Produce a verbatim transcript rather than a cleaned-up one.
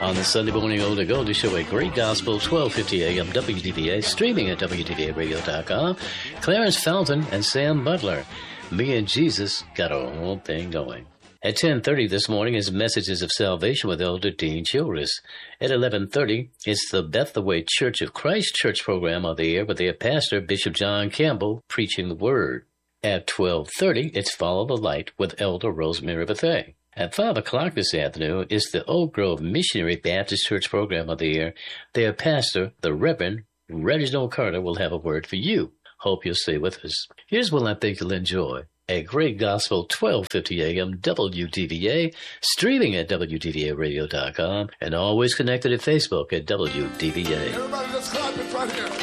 On the Sunday Morning Older Goldie Show, a great gospel, twelve fifty a.m. W D V A, streaming at W D V A radio dot com. Clarence Fountain and Sam Butler. Me and Jesus got our own thing going. At ten thirty this morning is Messages of Salvation with Elder Dean Childress. At eleven thirty, it's the Bethaway Church of Christ Church program on the air with their pastor, Bishop John Campbell, preaching the Word. At twelve thirty, it's Follow the Light with Elder Rosemary Bethea. At five o'clock this afternoon, it's the Oak Grove Missionary Baptist Church program on the air. Their pastor, the Reverend Reginald Carter, will have a word for you. Hope you'll stay with us. Here's one I think you'll enjoy. A great gospel, twelve fifty a.m. W D V A, streaming at W D V A radio dot com, and always connected at Facebook at W D V A. Everybody, let's clap it right here.